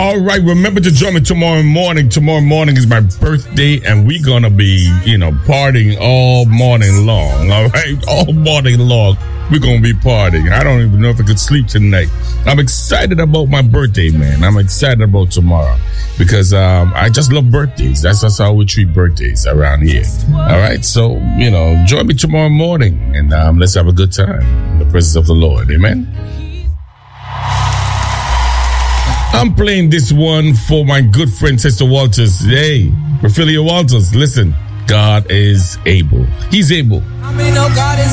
All right, remember to join me tomorrow morning. Tomorrow morning is my birthday, and we're going to be, partying all morning long. All right, all morning long. We're going to be partying. I don't even know if I could sleep tonight. I'm excited about my birthday, man. I'm excited about tomorrow because I just love birthdays. That's just how we treat birthdays around here. All right, so, join me tomorrow morning, and let's have a good time in the presence of the Lord. Amen. I'm playing this one for my good friend, Sister Walters. Hey, Raphaelia Walters, listen. God is able. He's able. I mean, no, God is